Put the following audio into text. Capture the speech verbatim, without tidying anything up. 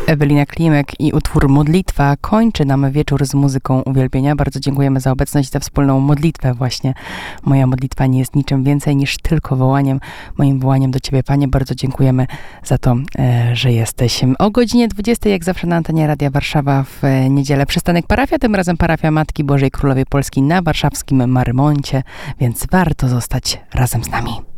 Ewelina Klimek i utwór Modlitwa kończy nam wieczór z muzyką uwielbienia. Bardzo dziękujemy za obecność, za wspólną modlitwę właśnie. Moja modlitwa nie jest niczym więcej niż tylko wołaniem, moim wołaniem do Ciebie, Panie. Bardzo dziękujemy za to, że jesteś. O godzinie dwudziestej, jak zawsze na antenie Radia Warszawa w niedzielę przystanek parafia, tym razem parafia Matki Bożej Królowej Polski na warszawskim Marymoncie, więc warto zostać razem z nami.